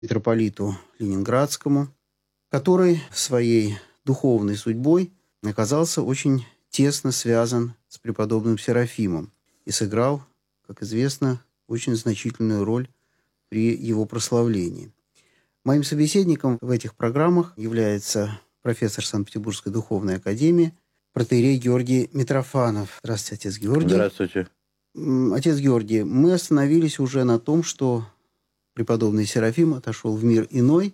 митрополиту Ленинградскому, который своей духовной судьбой оказался очень тесно связан с преподобным Серафимом и сыграл, как известно, очень значительную роль при его прославлении. Моим собеседником в этих программах является профессор Санкт-Петербургской духовной академии протоиерей Георгий Митрофанов. Здравствуйте, отец Георгий. Здравствуйте. Отец Георгий, мы остановились уже на том, что преподобный Серафим отошел в мир иной.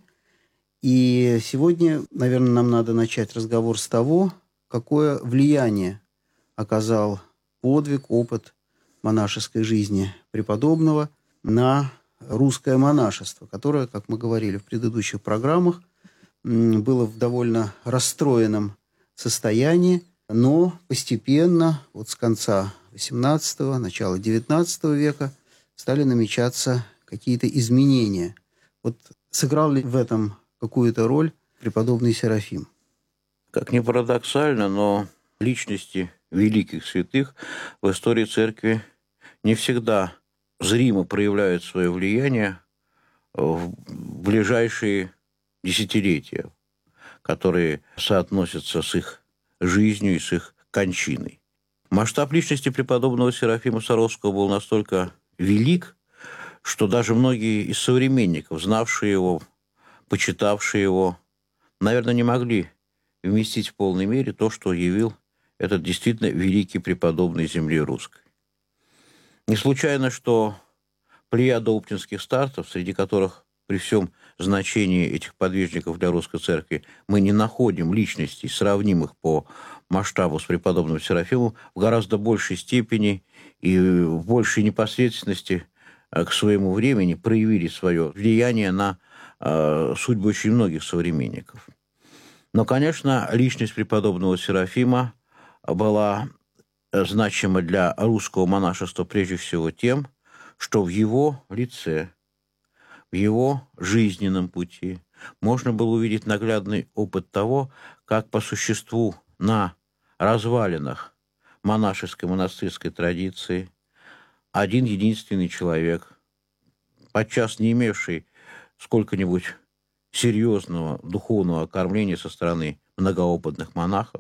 И сегодня, наверное, нам надо начать разговор с того, какое влияние оказал подвиг, опыт монашеской жизни преподобного на русское монашество, которое, как мы говорили в предыдущих программах, было в довольно расстроенном состоянии, но постепенно, вот с конца XVIII, начала XIX века, стали намечаться какие-то изменения. Вот сыграл ли в этом какую-то роль преподобный Серафим? Как ни парадоксально, но личности великих святых в истории церкви не всегда зримо проявляют свое влияние в ближайшие десятилетия, которые соотносятся с их жизнью и с их кончиной. Масштаб личности преподобного Серафима Саровского был настолько велик, что даже многие из современников, знавшие его, почитавшие его, наверное, не могли вместить в полной мере то, что явил этот действительно великий преподобный земли русской. Не случайно, что плеяда оптинских стартов, среди которых при всем значении этих подвижников для русской церкви мы не находим личностей, сравнимых по масштабу с преподобным Серафимом, в гораздо большей степени и в большей непосредственности к своему времени проявили свое влияние на судьбы очень многих современников. Но, конечно, личность преподобного Серафима была значима для русского монашества прежде всего тем, что в его лице, в его жизненном пути можно было увидеть наглядный опыт того, как по существу на развалинах монашеской монастырской традиции один единственный человек, подчас не имевший сколько-нибудь серьезного духовного окормления со стороны многоопытных монахов,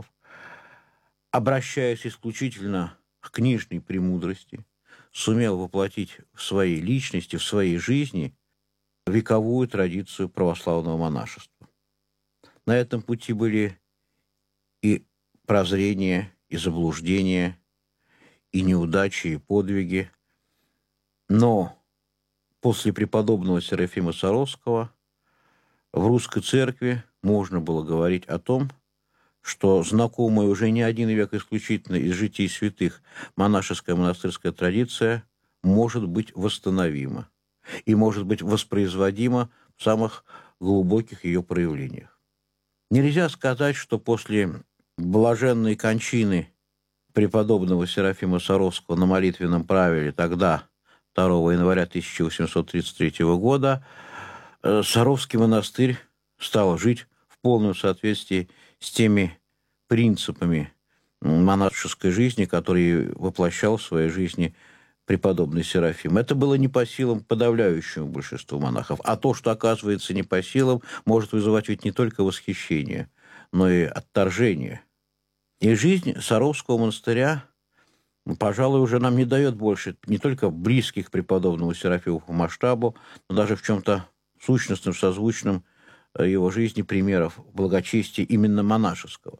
обращаясь исключительно к книжной премудрости, сумел воплотить в своей личности, в своей жизни вековую традицию православного монашества. На этом пути были и прозрения, и заблуждения, и неудачи, и подвиги. Но после преподобного Серафима Саровского в русской церкви можно было говорить о том, что знакомая уже не один век исключительно из житий святых монашеская монастырская традиция может быть восстановима и может быть воспроизводима в самых глубоких ее проявлениях. Нельзя сказать, что после блаженной кончины преподобного Серафима Саровского на молитвенном правиле тогда, 2 января 1833 года, Саровский монастырь стал жить в полном соответствии с теми принципами монашеской жизни, которые воплощал в своей жизни преподобный Серафим. Это было не по силам подавляющему большинству монахов. А то, что оказывается не по силам, может вызывать ведь не только восхищение, но и отторжение. И жизнь Саровского монастыря, пожалуй, уже нам не дает больше не только близких преподобному Серафиму по масштабу, но даже в чем-то сущностном, созвучном его жизни примеров благочестия именно монашеского.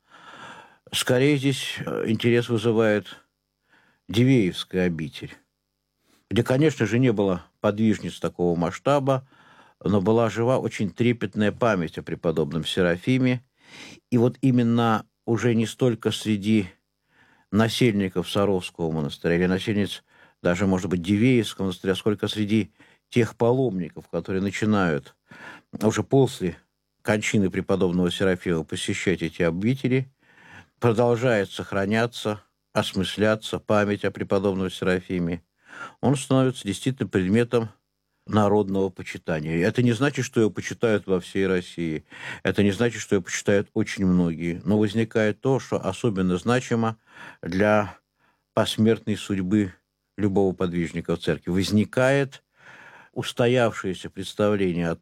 Скорее здесь интерес вызывает Дивеевская обитель, где, конечно же, не было подвижниц такого масштаба, но была жива очень трепетная память о преподобном Серафиме. И вот именно уже не столько среди насельников Саровского монастыря или насельниц даже, может быть, Дивеевского монастыря, сколько среди тех паломников, которые начинают уже после кончины преподобного Серафима посещать эти обители, продолжает сохраняться, осмысляться память о преподобном Серафиме. Он становится действительно предметом народного почитания. Это не значит, что его почитают во всей России. Это не значит, что его почитают очень многие. Но возникает то, что особенно значимо для посмертной судьбы любого подвижника в церкви. Возникает устоявшееся представление о